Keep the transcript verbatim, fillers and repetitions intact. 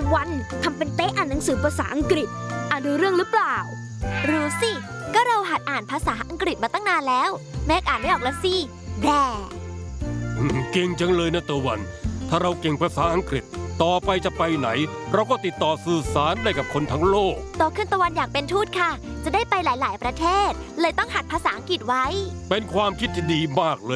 วันทำเป็นเต๊ะอ่านหนังสือภาษาอังกฤษอ่านรู้เรื่องหรือเปล่ารู้สิก็เราหัดอ่านภาษาอังกฤษมาตั้งนานแล้วแม่อ่านไม่ออกละสิแบรเก่งจังเลยนะตะวันถ้าเราเก่งภาษาอังกฤษต่อไปจะไปไหนเราก็ติดต่อสื่อสารได้กับคนทั้งโลกโตขึ้นตะวันอยากเป็นทูตค่ะจะได้ไปหลายๆประเทศเลยต้องหัดภาษาอังกฤษไว้เป็นความคิดที่ดีมากเลย